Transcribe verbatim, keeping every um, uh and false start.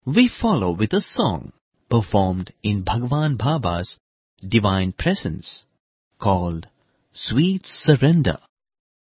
we follow with a song performed in Bhagwan Baba's Divine Presence called Sweet Surrender.